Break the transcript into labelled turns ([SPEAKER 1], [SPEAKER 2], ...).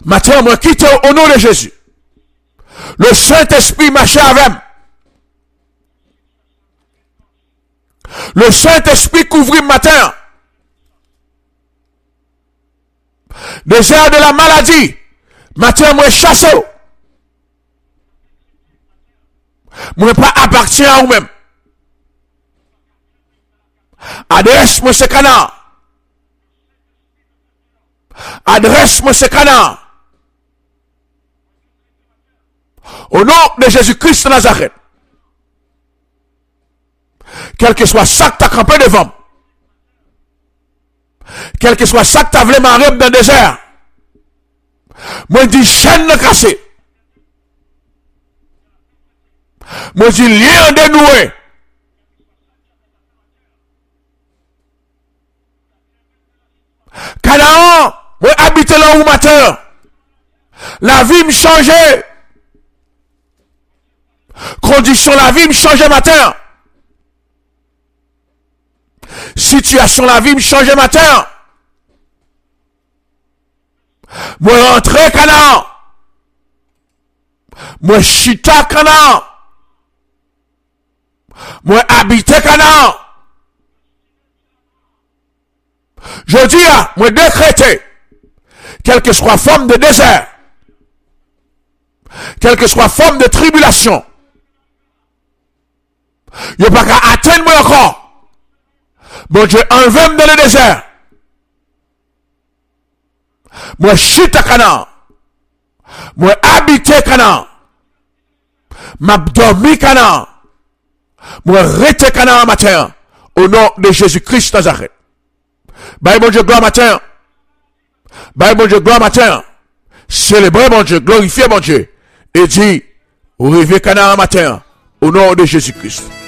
[SPEAKER 1] Matin, moi quitte au nom de Jésus. Le Saint-Esprit marche avec moi. Le Saint-Esprit couvre matin. Désert de la maladie. Matin, moi chasse. Moi pas appartient à vous-même. Adresse-moi ce canard. Adresse-moi ce canard. Au nom de Jésus-Christ de Nazareth. Quel que soit ça que tu as campé devant. Quel que soit ça que tu as voulu marrer dans le désert. Moi je dis chaîne cassée. Moi je dis lien dénoué. Canaan, moi habite là où matin. La vie me changeait. Condition la vie me changeait matin. Situation la vie me changeait matin. Moi rentré Canaan. Moi chita Canaan. Moi habité Canaan. Je dis à moi décréter, quelle que soit forme de désert, quelle que soit forme de tribulation, il n'y a pas qu'à atteindre moi encore. Bon Dieu, enlevez-moi dans le désert. Moi chute à Canaan. Moi habité Canaan. M'a dormi Canaan. Moi rete Canaan matin. Au nom de Jésus-Christ Nazareth. Bye mon Dieu, gloire matin. Bye mon Dieu, gloire matin. Célébrez mon Dieu, glorifiez mon Dieu. Et dit, au réveil Canaan matin. Au nom de Jésus-Christ.